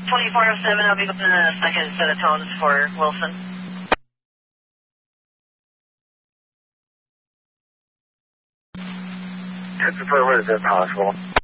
2407, I'll be going to the second set of tones for Wilson. Christopher, what is it possible?